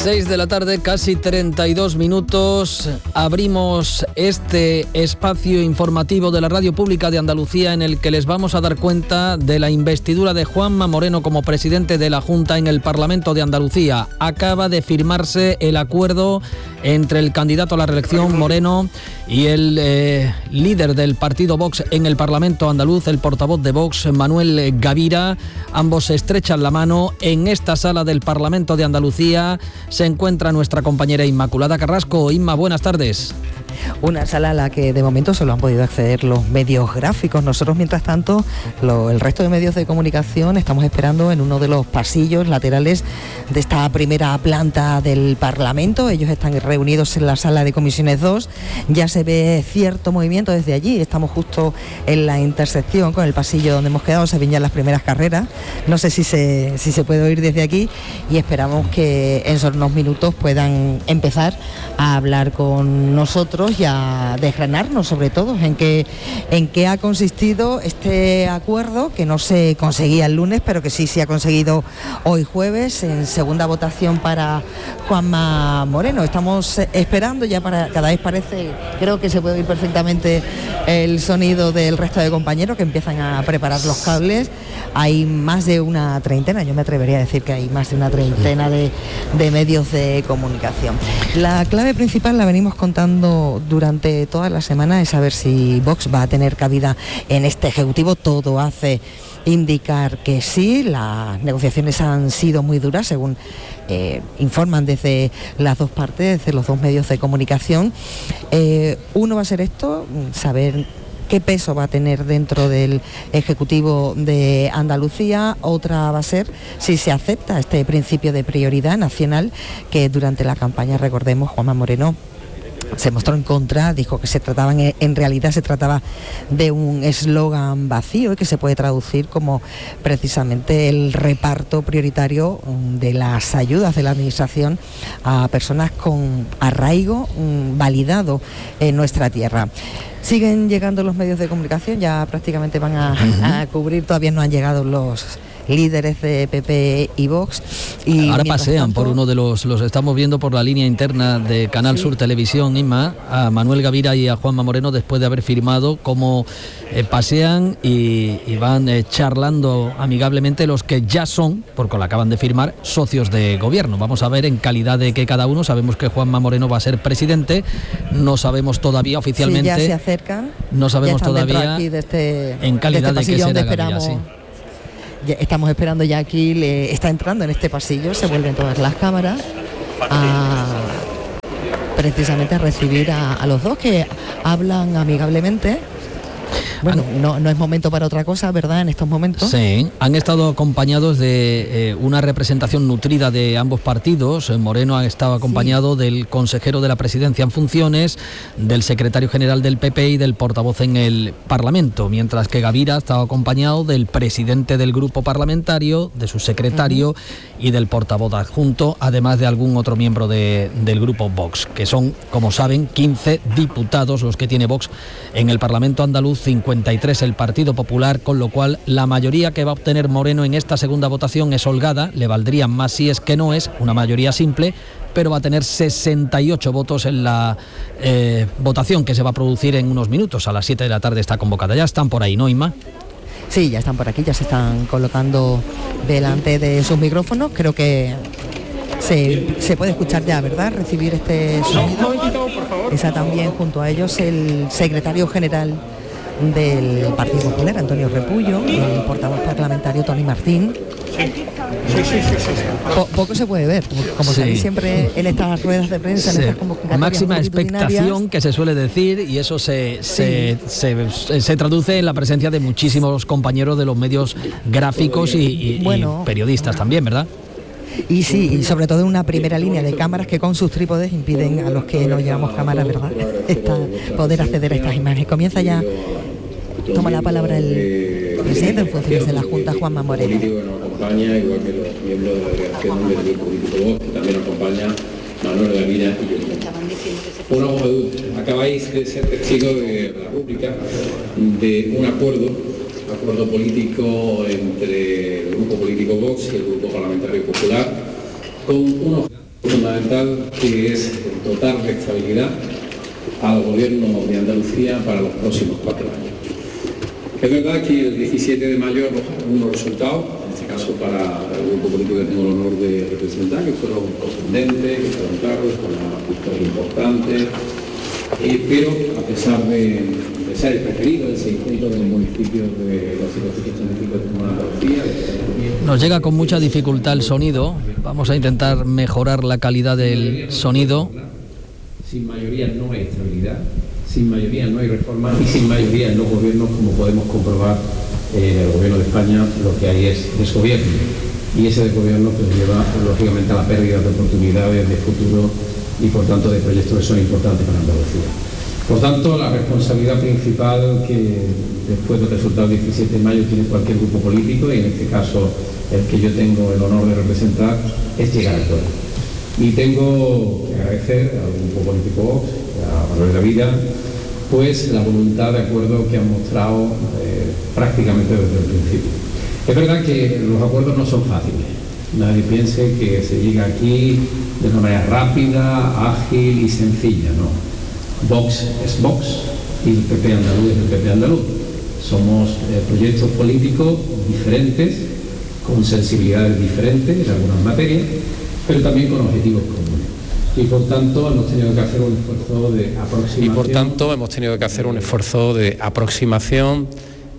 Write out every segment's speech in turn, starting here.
6 de la tarde, casi 32 minutos. Abrimos este espacio informativo de la Radio Pública de Andalucía en el que les vamos a dar cuenta de la investidura de Juanma Moreno como presidente de la Junta en el Parlamento de Andalucía. Acaba de firmarse el acuerdo entre el candidato a la reelección, Moreno, y el líder del partido Vox en el Parlamento andaluz, el portavoz de Vox, Manuel Gavira. Ambos se estrechan la mano. En esta sala del Parlamento de Andalucía se encuentra nuestra compañera Inmaculada Carrasco. Inma, buenas tardes. Una sala a la que de momento solo han podido acceder los medios gráficos. Nosotros, mientras tanto, el resto de medios de comunicación estamos esperando en uno de los pasillos laterales de esta primera planta del Parlamento. Ellos están reunidos en la sala de comisiones 2. Ya se ve cierto movimiento desde allí. Estamos justo en la intersección con el pasillo donde hemos quedado. Se ven ya las primeras carreras. No sé si se puede oír desde aquí, y esperamos que en unos minutos puedan empezar a hablar con nosotros y a desgranarnos sobre todo en qué ha consistido este acuerdo, que no se conseguía el lunes, pero que sí se ha conseguido hoy jueves en segunda votación para Juanma Moreno. Estamos esperando ya cada vez parece, creo que se puede oír perfectamente el sonido del resto de compañeros que empiezan a preparar los cables. Hay más de una treintena, yo me atrevería a decir que hay más de una treintena de medios de comunicación. La clave principal, la venimos contando durante toda la semana, es saber si Vox va a tener cabida en este Ejecutivo. Todo hace indicar que sí. Las negociaciones han sido muy duras, según informan desde las dos partes, desde los dos medios de comunicación. Uno va a ser esto, saber qué peso va a tener dentro del Ejecutivo de Andalucía. Otra va a ser si se acepta este principio de prioridad nacional que durante la campaña, recordemos, Juanma Moreno se mostró en contra, dijo que en realidad se trataba de un eslogan vacío y que se puede traducir como precisamente el reparto prioritario de las ayudas de la Administración a personas con arraigo validado en nuestra tierra. Siguen llegando los medios de comunicación, ya prácticamente van a cubrir, todavía no han llegado los líderes de PP y Vox. Y ahora pasean por uno de los estamos viendo por la línea interna de Canal Sur Televisión, Inma, a Manuel Gavira y a Juanma Moreno, después de haber firmado, cómo pasean y van charlando amigablemente los que ya son, porque lo acaban de firmar, socios de gobierno. Vamos a ver en calidad de que cada uno. Sabemos que Juanma Moreno va a ser presidente, no sabemos todavía oficialmente. Sí, ya se acercan. No sabemos todavía en calidad de que será Gavira, sí. Estamos esperando ya aquí, está entrando en este pasillo, se vuelven todas las cámaras precisamente a recibir a los dos, que hablan amigablemente. Bueno, no es momento para otra cosa, ¿verdad?, en estos momentos. Sí, han estado acompañados de una representación nutrida de ambos partidos. Moreno ha estado acompañado del consejero de la Presidencia en funciones, del secretario general del PP y del portavoz en el Parlamento, mientras que Gavira ha estado acompañado del presidente del grupo parlamentario, de su secretario y del portavoz adjunto, además de algún otro miembro del grupo Vox, que son, como saben, 15 diputados los que tiene Vox en el Parlamento andaluz, 53 el Partido Popular, con lo cual la mayoría que va a obtener Moreno en esta segunda votación es holgada. Le valdrían más si es que no es una mayoría simple, pero va a tener 68 votos en la votación que se va a producir en unos minutos. A las 7 de la tarde está convocada. Ya están por ahí, ¿no, Inma? Sí, ya están por aquí, ya se están colocando delante de sus micrófonos. Creo que se puede escuchar ya, ¿verdad?, recibir este sonido. Está también junto a ellos el secretario general del Partido Popular, Antonio Repullo, el portavoz parlamentario, Tony Martín. Poco se puede ver, como sabéis siempre en estas ruedas de prensa, en estas convocatorias máxima expectación que se suele decir, y eso se traduce en la presencia de muchísimos compañeros de los medios gráficos y periodistas también, ¿verdad? Y sí, y sobre todo en una primera línea de cámaras que con sus trípodes impiden a los que no llevamos cámaras, ¿verdad?, poder acceder a estas imágenes. Comienza ya, toma la palabra el presidente en funciones de la Junta, Juanma Moreno. Nos acompaña, igual que los miembros de la delegación del grupo político Vox, que también nos acompaña Manuel Gavira y yo. Bueno, acabáis de ser testigos de la pública de un acuerdo político entre el grupo político Vox y el grupo parlamentario popular, con unos Fundamental, que es dotar de estabilidad al gobierno de Andalucía para los próximos 4 años. Es verdad que el 17 de mayo arrojaron unos resultados, en este caso para el grupo político que tengo el honor de representar, que fueron contundentes, que fueron claros, con una victoria importante, pero a pesar de ser el preferido del 6 puntos de los municipios de los 5 municipios de Andalucía. Nos llega con mucha dificultad el sonido, vamos a intentar mejorar la calidad del sonido. Sin mayoría no hay estabilidad, sin mayoría no hay reforma y sin mayoría en los gobiernos, como podemos comprobar en el gobierno de España, lo que hay es desgobierno. Y ese desgobierno pues lleva lógicamente a la pérdida de oportunidades de futuro y por tanto de proyectos que son importantes para Andalucía. Por tanto, la responsabilidad principal que después del resultado del 17 de mayo tiene cualquier grupo político, y en este caso el que yo tengo el honor de representar, es llegar a acuerdo. Y tengo que agradecer al grupo político Vox, a Manuel Gavira, pues la voluntad de acuerdo que han mostrado prácticamente desde el principio. Es verdad que los acuerdos no son fáciles. Nadie piense que se llega aquí de una manera rápida, ágil y sencilla, no. Vox es Vox y el PP andaluz es el PP andaluz. Somos proyectos políticos diferentes, con sensibilidades diferentes en algunas materias, pero también con objetivos comunes. Y por tanto hemos tenido que hacer un esfuerzo de aproximación.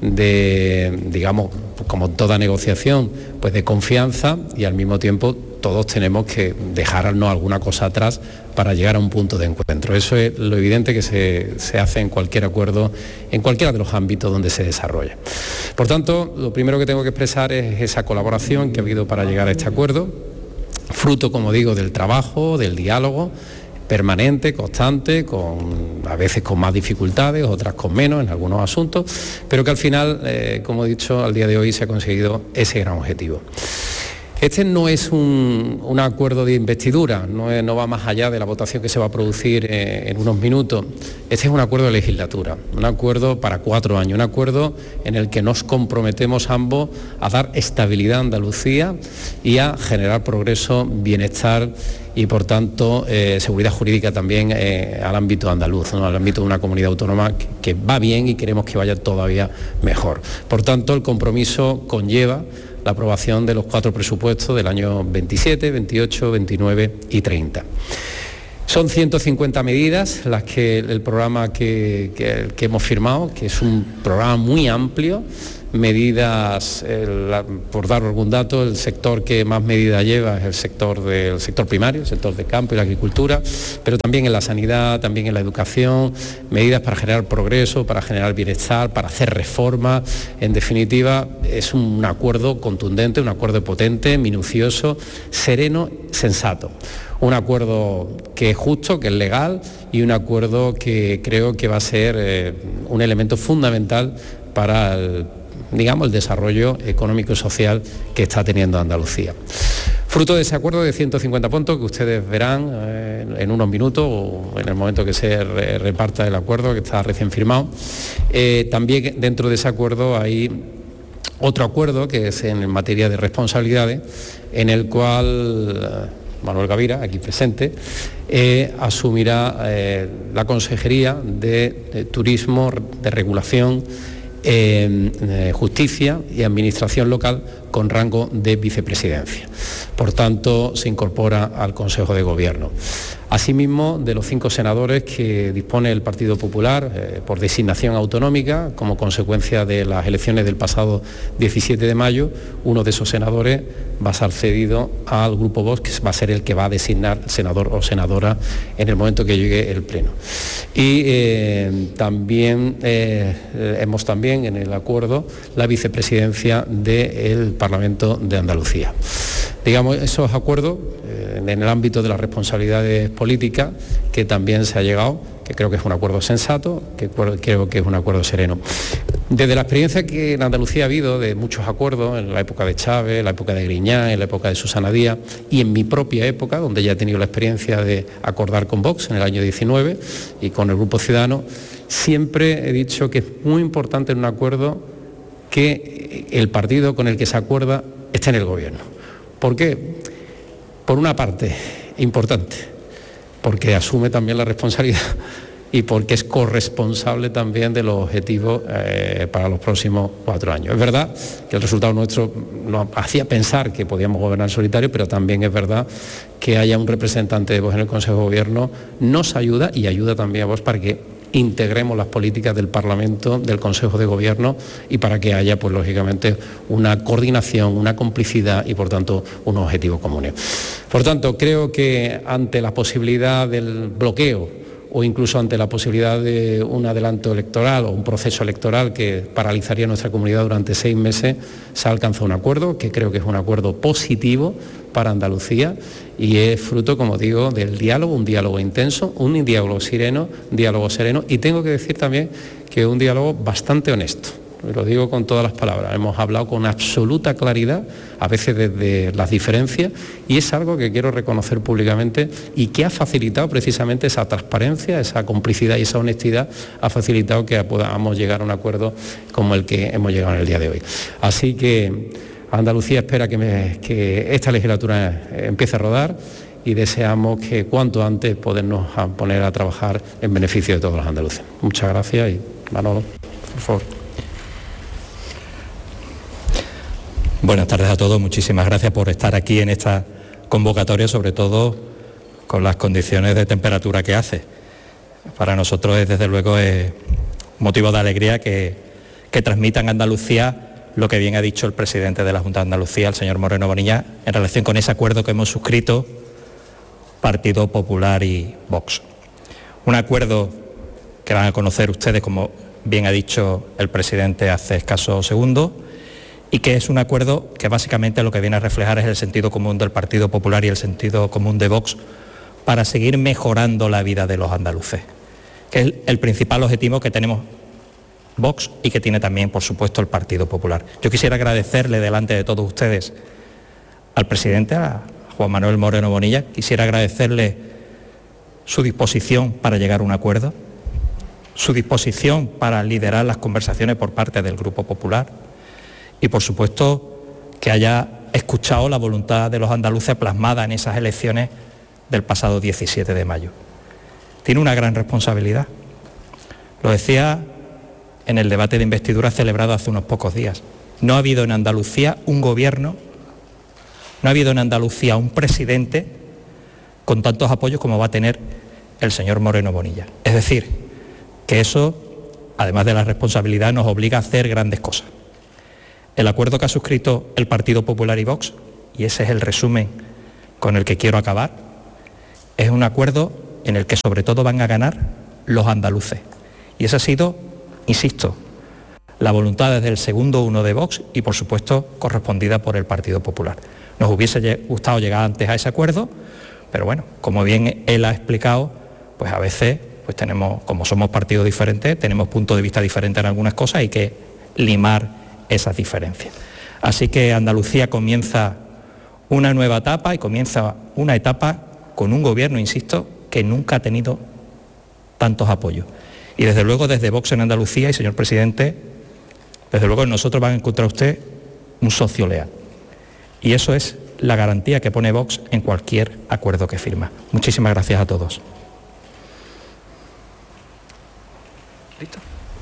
Digamos, como toda negociación, pues de confianza, y al mismo tiempo todos tenemos que dejarnos alguna cosa atrás para llegar a un punto de encuentro. Eso es lo evidente que se hace en cualquier acuerdo, en cualquiera de los ámbitos donde se desarrolla. Por tanto, lo primero que tengo que expresar es esa colaboración que ha habido para llegar a este acuerdo, fruto, como digo, del trabajo, del diálogo permanente, constante, a veces con más dificultades, otras con menos en algunos asuntos, pero que al final, como he dicho, al día de hoy se ha conseguido ese gran objetivo. Este no es un acuerdo de investidura, no va más allá de la votación que se va a producir en unos minutos. Este es un acuerdo de legislatura, un acuerdo para 4 años, un acuerdo en el que nos comprometemos ambos a dar estabilidad a Andalucía y a generar progreso, bienestar y, por tanto, seguridad jurídica también al ámbito andaluz, ¿no? Al ámbito de una comunidad autónoma que va bien y queremos que vaya todavía mejor. Por tanto, el compromiso conlleva la aprobación de los 4 presupuestos del año 27, 28, 29 y 30. Son 150 medidas las que el programa que hemos firmado, que es un programa muy amplio, medidas, por dar algún dato, el sector que más medidas lleva es el sector primario, el sector de campo y la agricultura, pero también en la sanidad, también en la educación, medidas para generar progreso, para generar bienestar, para hacer reformas. En definitiva, es un acuerdo contundente, un acuerdo potente, minucioso, sereno, sensato. Un acuerdo que es justo, que es legal, y un acuerdo que creo que va a ser un elemento fundamental para el desarrollo económico y social que está teniendo Andalucía. Fruto de ese acuerdo de 150 puntos que ustedes verán en unos minutos o en el momento que se reparta el acuerdo, que está recién firmado. También dentro de ese acuerdo hay otro acuerdo que es en materia de responsabilidades, en el cual Manuel Gavira, aquí presente, asumirá la Consejería de Turismo, de Regulación, Justicia y Administración Local, con rango de vicepresidencia. Por tanto, se incorpora al Consejo de Gobierno. Asimismo, de los 5 senadores que dispone el Partido Popular por designación autonómica, como consecuencia de las elecciones del pasado 17 de mayo, uno de esos senadores va a ser cedido al Grupo Vox, que va a ser el que va a designar senador o senadora en el momento que llegue el Pleno. Y también hemos en el acuerdo la vicepresidencia del Parlamento de Andalucía. Digamos, esos acuerdos en el ámbito de las responsabilidades políticas que también se ha llegado, que creo que es un acuerdo sensato, que creo que es un acuerdo sereno. Desde la experiencia que en Andalucía ha habido de muchos acuerdos, en la época de Chávez, en la época de Griñán, en la época de Susana Díaz y en mi propia época, donde ya he tenido la experiencia de acordar con Vox en el año 19 y con el Grupo Ciudadanos, siempre he dicho que es muy importante en un acuerdo que el partido con el que se acuerda esté en el gobierno. ¿Por qué? Por una parte, importante, porque asume también la responsabilidad y porque es corresponsable también de los objetivos para los próximos 4 años. Es verdad que el resultado nuestro nos hacía pensar que podíamos gobernar solitario, pero también es verdad que haya un representante de Vox en el Consejo de Gobierno nos ayuda y ayuda también a Vox para que integremos las políticas del Parlamento, del Consejo de Gobierno y para que haya, pues lógicamente, una coordinación, una complicidad y, por tanto, unos objetivos comunes. Por tanto, creo que ante la posibilidad del bloqueo o incluso ante la posibilidad de un adelanto electoral o un proceso electoral que paralizaría nuestra comunidad durante 6 meses, se ha alcanzado un acuerdo que creo que es un acuerdo positivo para Andalucía y es fruto, como digo, del diálogo, un diálogo intenso, un diálogo sereno y tengo que decir también que un diálogo bastante honesto. Lo digo con todas las palabras, hemos hablado con absoluta claridad, a veces desde las diferencias, y es algo que quiero reconocer públicamente y que ha facilitado precisamente esa transparencia, esa complicidad y esa honestidad, ha facilitado que podamos llegar a un acuerdo como el que hemos llegado en el día de hoy. Así que Andalucía espera que esta legislatura empiece a rodar y deseamos que cuanto antes podernos poner a trabajar en beneficio de todos los andaluces. Muchas gracias y Manolo, por favor. Buenas tardes a todos, muchísimas gracias por estar aquí en esta convocatoria, sobre todo con las condiciones de temperatura que hace. Para nosotros es, desde luego, motivo de alegría que transmitan a Andalucía lo que bien ha dicho el presidente de la Junta de Andalucía, el señor Moreno Bonilla, en relación con ese acuerdo que hemos suscrito Partido Popular y Vox. Un acuerdo que van a conocer ustedes, como bien ha dicho el presidente hace escasos segundos, y que es un acuerdo que básicamente lo que viene a reflejar es el sentido común del Partido Popular y el sentido común de Vox para seguir mejorando la vida de los andaluces, que es el principal objetivo que tenemos Vox y que tiene también, por supuesto, el Partido Popular. Yo quisiera agradecerle delante de todos ustedes al presidente, a Juan Manuel Moreno Bonilla, quisiera agradecerle su disposición para llegar a un acuerdo, su disposición para liderar las conversaciones por parte del Grupo Popular, y por supuesto que haya escuchado la voluntad de los andaluces plasmada en esas elecciones del pasado 17 de mayo. Tiene una gran responsabilidad. Lo decía en el debate de investidura celebrado hace unos pocos días. No ha habido en Andalucía un gobierno, no ha habido en Andalucía un presidente con tantos apoyos como va a tener el señor Moreno Bonilla. Es decir, que eso, además de la responsabilidad, nos obliga a hacer grandes cosas. El acuerdo que ha suscrito el Partido Popular y Vox, y ese es el resumen con el que quiero acabar, es un acuerdo en el que sobre todo van a ganar los andaluces. Y esa ha sido, insisto, la voluntad desde el segundo uno de Vox y, por supuesto, correspondida por el Partido Popular. Nos hubiese gustado llegar antes a ese acuerdo, pero bueno, como bien él ha explicado, pues a veces pues tenemos, como somos partidos diferentes, tenemos puntos de vista diferentes en algunas cosas, hay que limar esas diferencias. Así que Andalucía comienza una nueva etapa y comienza una etapa con un gobierno, insisto, que nunca ha tenido tantos apoyos. Y desde luego desde Vox en Andalucía, y señor presidente, desde luego nosotros van a encontrar usted un socio leal. Y eso es la garantía que pone Vox en cualquier acuerdo que firma. Muchísimas gracias a todos. ¿Listo?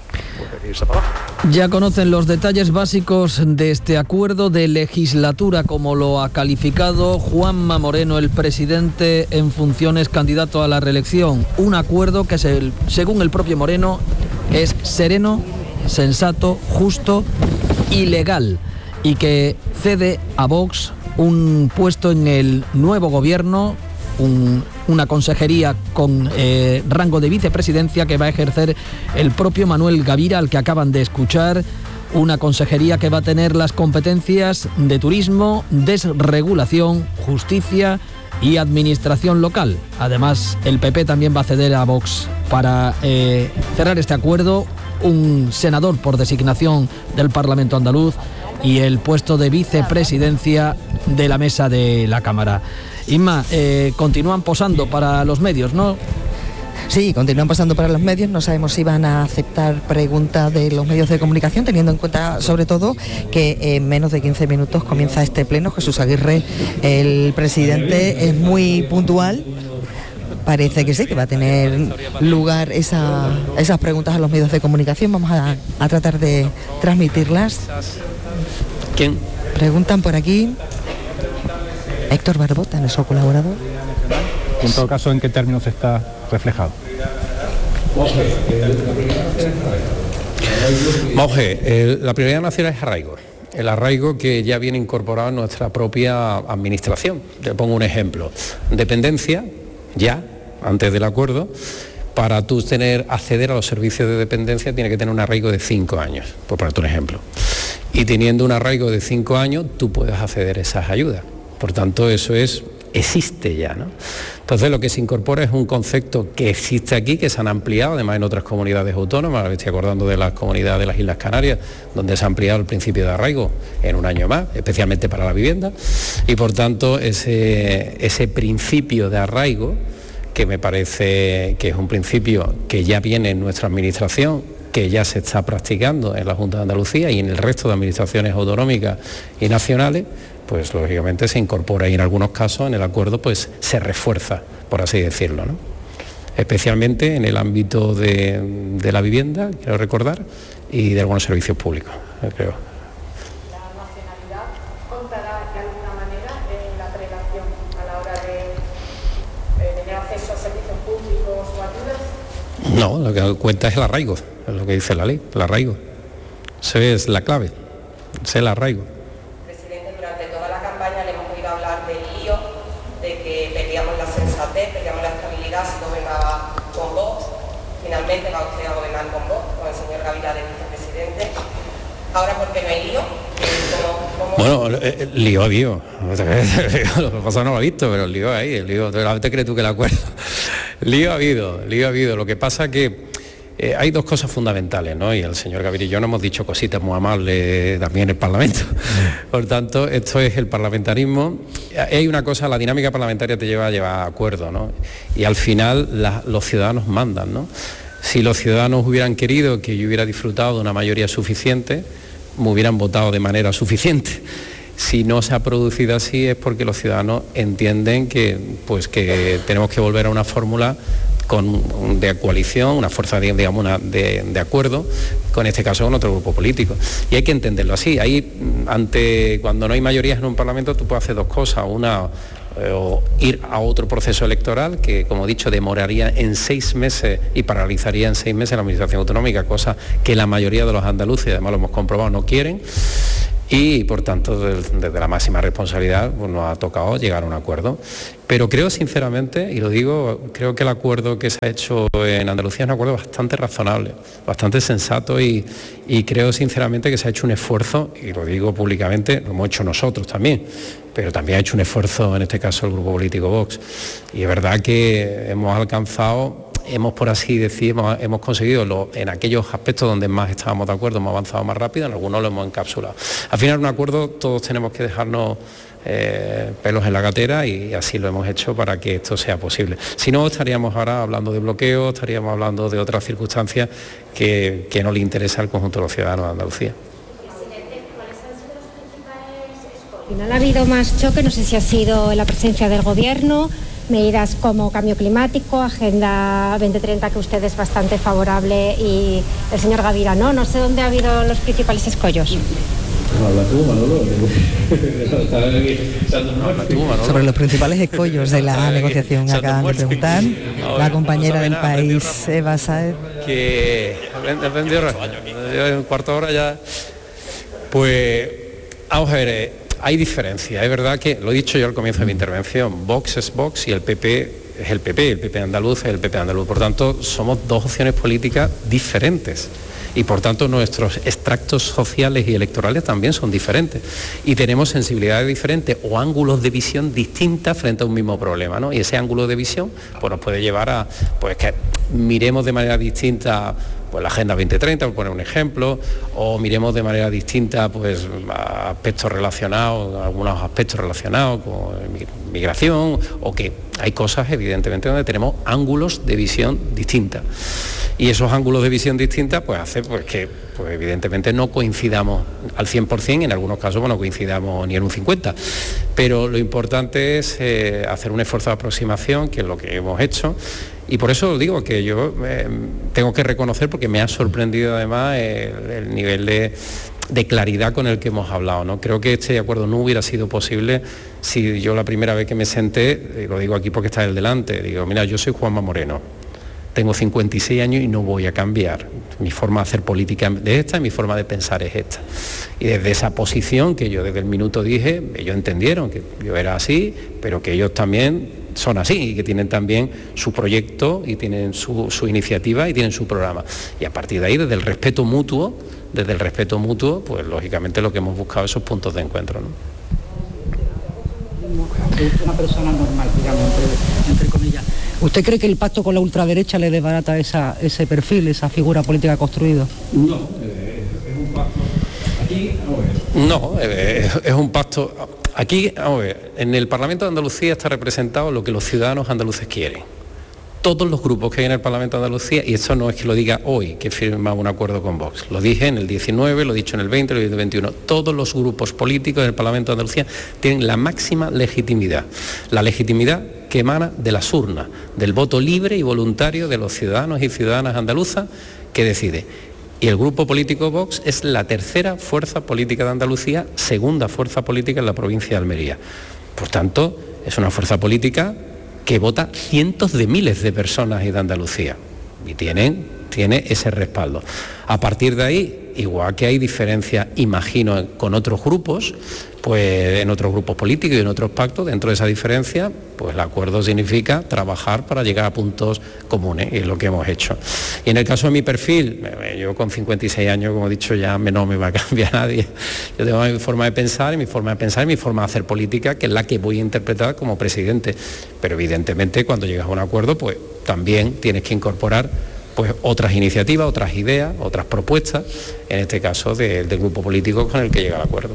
Ya conocen los detalles básicos de este acuerdo de legislatura, como lo ha calificado Juanma Moreno, el presidente en funciones, candidato a la reelección. Un acuerdo que, según el propio Moreno, es sereno, sensato, justo y legal, y que cede a Vox un puesto en el nuevo gobierno, una consejería con rango de vicepresidencia que va a ejercer el propio Manuel Gavira, al que acaban de escuchar, una consejería que va a tener las competencias de turismo, desregulación, justicia y administración local. Además, el PP también va a ceder a Vox para cerrar este acuerdo un senador por designación del Parlamento andaluz y el puesto de vicepresidencia de la mesa de la Cámara. Inma, continúan posando para los medios, ¿no? Sí, continúan pasando para los medios, no sabemos si van a aceptar preguntas de los medios de comunicación, teniendo en cuenta sobre todo que en menos de 15 minutos comienza este pleno. Jesús Aguirre, el presidente, es muy puntual. Parece que sí, que va a tener lugar esas preguntas a los medios de comunicación. Vamos a tratar de transmitirlas. ¿Quién? Preguntan por aquí. Héctor Barbota, nuestro colaborador. En todo caso, ¿en qué términos está reflejado? Monje, la prioridad nacional es arraigo. El arraigo que ya viene incorporado en nuestra propia administración. Te pongo un ejemplo. Dependencia, ya, antes del acuerdo, para tú acceder a los servicios de dependencia tiene que tener un arraigo de 5 años, por ponerte un ejemplo. Y teniendo un arraigo de 5 años, tú puedes acceder a esas ayudas. Por tanto, eso existe ya, ¿no? Entonces lo que se incorpora es un concepto que existe aquí, que se han ampliado además en otras comunidades autónomas. Ahora me estoy acordando de las comunidades de las Islas Canarias, donde se ha ampliado el principio de arraigo en un año más, especialmente para la vivienda, y por tanto ese principio de arraigo, que me parece que es un principio que ya viene en nuestra administración, que ya se está practicando en la Junta de Andalucía y en el resto de administraciones autonómicas y nacionales, pues lógicamente se incorpora y en algunos casos en el acuerdo pues se refuerza, por así decirlo, ¿no? Especialmente en el ámbito de la vivienda, quiero recordar, y de algunos servicios públicos, creo. ¿La nacionalidad contará de alguna manera en la prelación a la hora de tener acceso a servicios públicos o ayudas? No, lo que cuenta es el arraigo, es lo que dice la ley, el arraigo. Esa es la clave, ese es el arraigo. Finalmente va usted a gobernar con vos, con el señor Gavira de vicepresidente. Ahora, ¿por qué no hay lío? Bueno, lío ha habido. Lo que pasa no lo he visto, pero el lío ahí, el lío. ¿Te crees tú que el acuerdo? Lío ha habido. Lo que pasa que hay dos cosas fundamentales, ¿no? Y el señor Gavira y yo nos hemos dicho cositas muy amables también en el Parlamento. Por tanto, esto es el parlamentarismo. Hay una cosa, la dinámica parlamentaria te lleva a acuerdo, ¿no? Y al final los ciudadanos mandan, ¿no? Si los ciudadanos hubieran querido que yo hubiera disfrutado de una mayoría suficiente, me hubieran votado de manera suficiente. Si no se ha producido así es porque los ciudadanos entienden que tenemos que volver a una fórmula de coalición, una fuerza de acuerdo, con este caso con otro grupo político. Y hay que entenderlo así. Cuando no hay mayorías en un parlamento, tú puedes hacer dos cosas. Una, o ir a otro proceso electoral que, como he dicho, demoraría en 6 meses y paralizaría en 6 meses la administración autonómica, cosa que la mayoría de los andaluces, además lo hemos comprobado, no quieren. Y por tanto desde la máxima responsabilidad pues, nos ha tocado llegar a un acuerdo. Pero creo sinceramente, y lo digo, creo que el acuerdo que se ha hecho en Andalucía es un acuerdo bastante razonable, bastante sensato y creo sinceramente que se ha hecho un esfuerzo, y lo digo públicamente, lo hemos hecho nosotros también, pero también ha hecho un esfuerzo en este caso el grupo político Vox. Y es verdad que hemos alcanzado, por así decir, hemos conseguido en aquellos aspectos donde más estábamos de acuerdo, hemos avanzado más rápido, en algunos lo hemos encapsulado. Al final un acuerdo todos tenemos que dejarnos pelos en la gatera y así lo hemos hecho para que esto sea posible. Si no, estaríamos ahora hablando de bloqueo, estaríamos hablando de otras circunstancias que no le interesa al conjunto de los ciudadanos de Andalucía. Al final ha habido más choque, no sé si ha sido en la presencia del Gobierno, medidas como cambio climático, Agenda 2030, que usted es bastante favorable, y el señor Gavira no sé dónde ha habido los principales escollos. Sobre los principales escollos de la negociación acaban de preguntar la compañera del País, Eva Saez. Que en cuarto de hora ya, pues vamos a ver, hay diferencia. Es verdad que, lo he dicho yo al comienzo de mi intervención, Vox es Vox y el PP es el PP andaluz es el PP andaluz. Por tanto, somos dos opciones políticas diferentes. Y por tanto nuestros extractos sociales y electorales también son diferentes. Y tenemos sensibilidades diferentes o ángulos de visión distintas frente a un mismo problema, ¿no? Y ese ángulo de visión pues nos puede llevar a, pues que miremos de manera distinta pues la Agenda 2030, por poner un ejemplo, o miremos de manera distinta pues aspectos relacionados, algunos aspectos relacionados con migración, o que hay cosas evidentemente donde tenemos ángulos de visión distintas. Y esos ángulos de visión distintas pues hace pues que pues evidentemente no coincidamos al 100%, en algunos casos no coincidamos ni en un 50%, pero lo importante es hacer un esfuerzo de aproximación, que es lo que hemos hecho. Y por eso digo que yo tengo que reconocer, porque me ha sorprendido además el nivel de claridad con el que hemos hablado, ¿no? Creo que este acuerdo no hubiera sido posible si yo la primera vez que me senté, y lo digo aquí porque está él delante, digo, mira, yo soy Juanma Moreno, tengo 56 años y no voy a cambiar. Mi forma de hacer política es esta y mi forma de pensar es esta. Y desde esa posición que yo desde el minuto dije, ellos entendieron que yo era así, pero que ellos también son así y que tienen también su proyecto y tienen su iniciativa y tienen su programa. Y a partir de ahí, desde el respeto mutuo, pues lógicamente lo que hemos buscado es esos puntos de encuentro, ¿no? Una persona normal, digamos, entre comillas. ¿Usted cree que el pacto con la ultraderecha le desbarata ese perfil, esa figura política construida? No, es un pacto. Aquí, no, es un pacto. Aquí, vamos a ver, en el Parlamento de Andalucía está representado lo que los ciudadanos andaluces quieren. Todos los grupos que hay en el Parlamento de Andalucía, y esto no es que lo diga hoy, que he firmado un acuerdo con Vox, lo dije en el 19, lo he dicho en el 20, lo he dicho en el 21, todos los grupos políticos del Parlamento de Andalucía tienen la máxima legitimidad, la legitimidad que emana de las urnas, del voto libre y voluntario de los ciudadanos y ciudadanas andaluzas que decide. Y el grupo político Vox es la tercera fuerza política de Andalucía, segunda fuerza política en la provincia de Almería. Por tanto, es una fuerza política que vota cientos de miles de personas de Andalucía y tiene ese respaldo. A partir de ahí, igual que hay diferencias, imagino, con otros grupos, pues en otros grupos políticos y en otros pactos, dentro de esa diferencia, pues el acuerdo significa trabajar para llegar a puntos comunes, y es lo que hemos hecho. Y en el caso de mi perfil, yo con 56 años, como he dicho, ya no me va a cambiar nadie. Yo tengo mi forma de pensar y mi forma de hacer política, que es la que voy a interpretar como presidente. Pero evidentemente cuando llegas a un acuerdo, pues también tienes que incorporar pues otras iniciativas, otras ideas, otras propuestas, en este caso del grupo político con el que llega el acuerdo.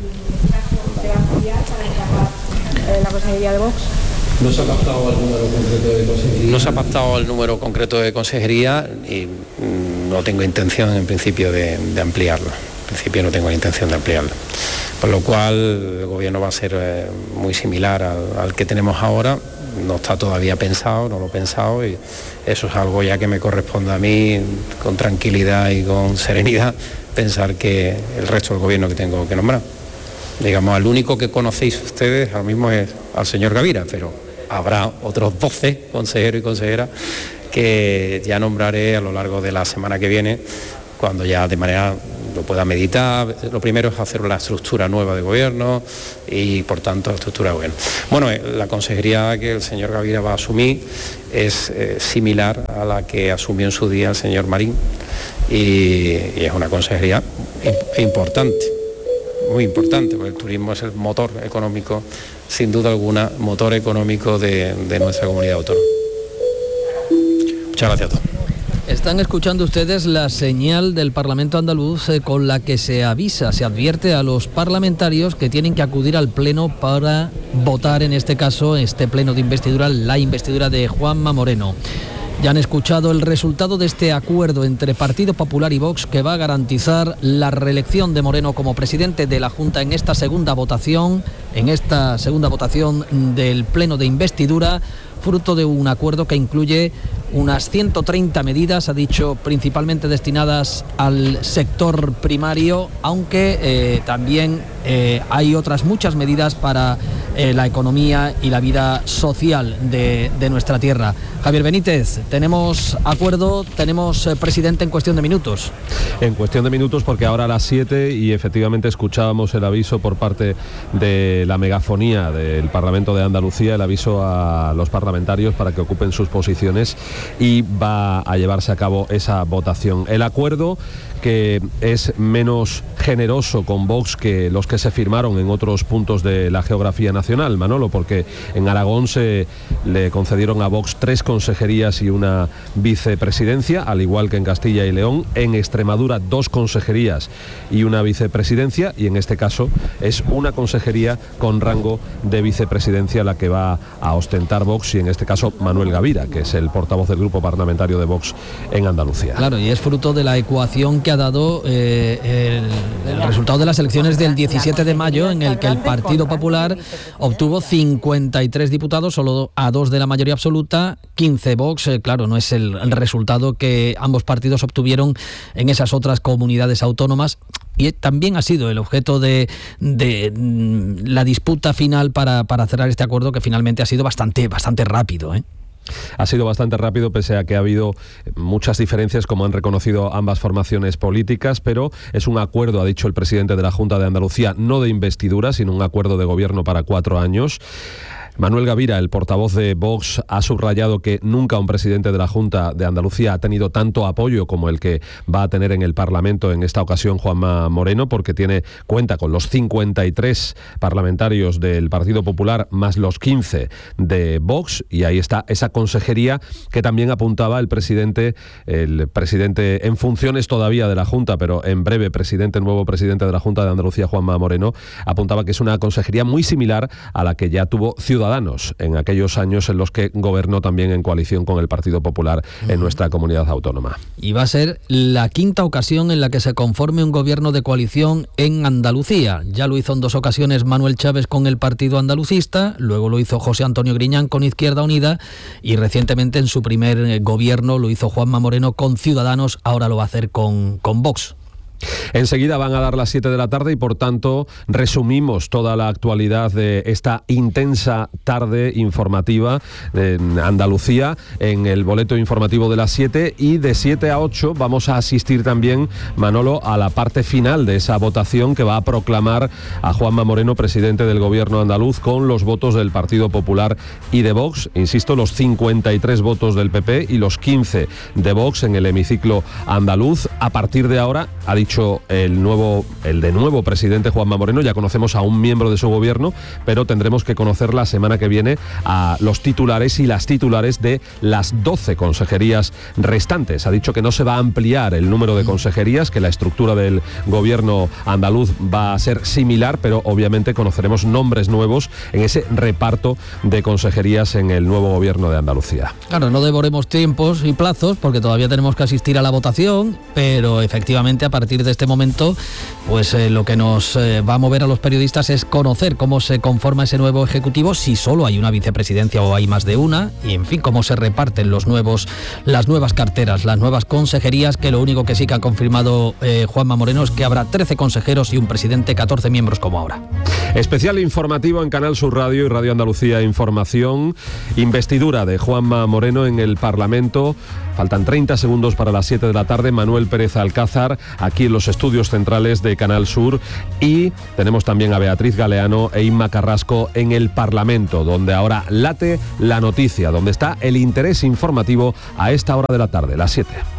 ¿La consejería de Vox? ¿No se ha pactado el número concreto de consejería? No se ha pactado el número concreto de consejería y no tengo intención en principio de ampliarlo. En principio no tengo la intención de ampliarlo. Por lo cual el gobierno va a ser muy similar al que tenemos ahora. No está todavía pensado, no lo he pensado, y eso es algo ya que me corresponde a mí, con tranquilidad y con serenidad, pensar que el resto del gobierno que tengo que nombrar. Digamos, al único que conocéis ustedes ahora mismo es al señor Gavira, pero habrá otros 12 consejeros y consejeras que ya nombraré a lo largo de la semana que viene, cuando ya de manera lo pueda meditar. Lo primero es hacer una estructura nueva de gobierno y por tanto la estructura de gobierno. Bueno, la consejería que el señor Gavira va a asumir es similar a la que asumió en su día el señor Marín, y es una consejería importante, muy importante, porque el turismo es el motor económico, sin duda alguna, motor económico de nuestra comunidad autónoma. Muchas gracias a todos. Están escuchando ustedes la señal del Parlamento andaluz con la que se advierte a los parlamentarios que tienen que acudir al Pleno para votar, en este caso, este Pleno de investidura, la investidura de Juanma Moreno. Ya han escuchado el resultado de este acuerdo entre Partido Popular y Vox, que va a garantizar la reelección de Moreno como presidente de la Junta en esta segunda votación del Pleno de investidura, fruto de un acuerdo que incluye unas 130 medidas, ha dicho, principalmente destinadas al sector primario, aunque también hay otras muchas medidas para la economía y la vida social de nuestra tierra. Javier Benítez, tenemos acuerdo, tenemos presidente en cuestión de minutos. En cuestión de minutos, porque ahora a las 7 y efectivamente escuchábamos el aviso por parte de la megafonía del Parlamento de Andalucía, el aviso a los parlamentarios para que ocupen sus posiciones, y va a llevarse a cabo esa votación. El acuerdo, que es menos generoso con Vox que los que se firmaron en otros puntos de la geografía nacional, Manolo, porque en Aragón se le concedieron a Vox 3 consejerías y una vicepresidencia, al igual que en Castilla y León. En Extremadura 2 consejerías y una vicepresidencia, y en este caso es una consejería con rango de vicepresidencia la que va a ostentar Vox, y en este caso Manuel Gavira, que es el portavoz del grupo parlamentario de Vox en Andalucía. Claro, y es fruto de la ecuación que ha dado el resultado de las elecciones del 17 de mayo, en el que el Partido Popular obtuvo 53 diputados, solo a 2 de la mayoría absoluta, 15 Vox. Claro, no es el resultado que ambos partidos obtuvieron en esas otras comunidades autónomas. Y también ha sido el objeto de la disputa final para cerrar este acuerdo, que finalmente ha sido bastante rápido, ¿eh? Ha sido bastante rápido, pese a que ha habido muchas diferencias, como han reconocido ambas formaciones políticas, pero es un acuerdo, ha dicho el presidente de la Junta de Andalucía, no de investidura, sino un acuerdo de gobierno para 4 años. Manuel Gavira, el portavoz de Vox, ha subrayado que nunca un presidente de la Junta de Andalucía ha tenido tanto apoyo como el que va a tener en el Parlamento en esta ocasión Juanma Moreno, porque cuenta con los 53 parlamentarios del Partido Popular más los 15 de Vox, y ahí está esa consejería que también apuntaba el presidente en funciones todavía de la Junta, pero en breve nuevo presidente de la Junta de Andalucía, Juanma Moreno, apuntaba que es una consejería muy similar a la que ya tuvo Ciudadanos en aquellos años en los que gobernó también en coalición con el Partido Popular en nuestra comunidad autónoma. Y va a ser la 5ª ocasión en la que se conforme un gobierno de coalición en Andalucía. Ya lo hizo en 2 ocasiones Manuel Chávez con el Partido Andalucista, luego lo hizo José Antonio Griñán con Izquierda Unida, y recientemente en su primer gobierno lo hizo Juanma Moreno con Ciudadanos, ahora lo va a hacer con Vox. Enseguida van a dar las 7 de la tarde y, por tanto, resumimos toda la actualidad de esta intensa tarde informativa en Andalucía en el boleto informativo de las 7, y de 7 a 8 vamos a asistir también, Manolo, a la parte final de esa votación que va a proclamar a Juanma Moreno presidente del gobierno andaluz, con los votos del Partido Popular y de Vox. Insisto, los 53 votos del PP y los 15 de Vox en el hemiciclo andaluz. A partir de ahora, ha dicho el de nuevo presidente Juanma Moreno, ya conocemos a un miembro de su gobierno, pero tendremos que conocer la semana que viene a los titulares y las titulares de las 12 consejerías restantes. Ha dicho que no se va a ampliar el número de consejerías, que la estructura del gobierno andaluz va a ser similar, pero obviamente conoceremos nombres nuevos en ese reparto de consejerías en el nuevo gobierno de Andalucía. Claro, no devoremos tiempos y plazos, porque todavía tenemos que asistir a la votación, pero efectivamente a partir de este momento, pues lo que nos va a mover a los periodistas es conocer cómo se conforma ese nuevo ejecutivo, si solo hay una vicepresidencia o hay más de una, y en fin, cómo se reparten las nuevas carteras, las nuevas consejerías, que lo único que sí que ha confirmado Juanma Moreno es que habrá 13 consejeros y un presidente, 14 miembros como ahora. Especial informativo en Canal Sur Radio y Radio Andalucía Información. Investidura de Juanma Moreno en el Parlamento. Faltan 30 segundos para las 7 de la tarde. Manuel Pérez Alcázar, aquí en los estudios centrales de Canal Sur. Y tenemos también a Beatriz Galeano e Inma Carrasco en el Parlamento, donde ahora late la noticia, donde está el interés informativo a esta hora de la tarde, las 7.